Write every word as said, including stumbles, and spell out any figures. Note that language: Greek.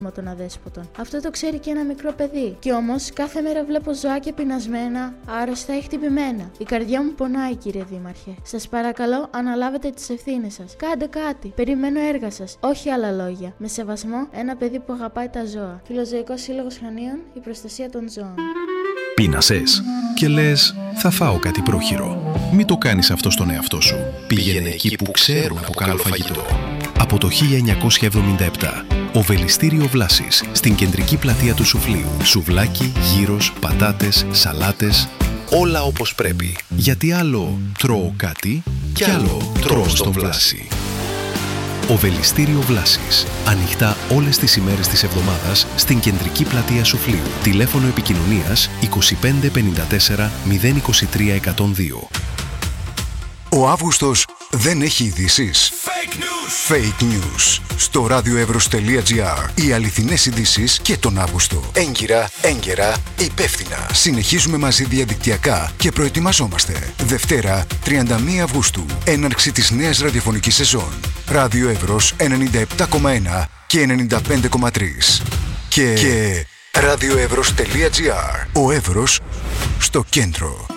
των αδέσποτων. Αυτό το ξέρει και ένα μικρό παιδί. Κι όμως κάθε μέρα βλέπω ζωάκια πεινασμένα, άρρωστα ή χτυπημένα. Η καρδιά μου πονάει, κύριε Δήμαρχε. Σας παρακαλώ, αναλάβετε τις ευθύνες σας. Κάντε κάτι. Περιμένω έργα σας. Όχι άλλα λόγια. Με σεβασμό, ένα παιδί που αγαπάει τα ζώα. Φιλοζωικός Σύλλογος Χανίων, η προστασία των ζώων. Πείνασες και λες, θα φάω κάτι πρόχειρο. Μην το κάνεις αυτό στον εαυτό σου. Πήγαινε εκεί που ξέρουν από καλό φαγητό. Από το χίλια εννιακόσια εβδομήντα επτά, Οβελιστήριο Βλάσης, στην κεντρική πλατεία του Σουφλίου. Σουβλάκι, γύρος, πατάτες, σαλάτες, όλα όπως πρέπει. Γιατί άλλο τρώω κάτι κι άλλο τρώω στο Βλάση. Οβελιστήριο Βλάσης. Ανοιχτά όλες τις ημέρες της εβδομάδας στην κεντρική πλατεία Σουφλίου. Τηλέφωνο επικοινωνίας είκοσι πέντε πενήντα τέσσερα μηδέν είκοσι τρία εκατόν δύο. Ο Αύγουστος δεν έχει ειδήσεις. Fake news. Fake news. Στο radioevros τελεία gr. Οι αληθινές ειδήσεις και τον Αύγουστο. Έγκυρα, έγκαιρα, υπεύθυνα. Συνεχίζουμε μαζί διαδικτυακά και προετοιμαζόμαστε. Δευτέρα, τριάντα μία Αυγούστου. Έναρξη της νέας ραδιοφωνικής σεζόν. Ράδιο Εύρος ενενήντα επτά κόμμα ένα και ενενήντα πέντε κόμμα τρία. Και, και radioevros τελεία gr. Ο Εύρος στο κέντρο.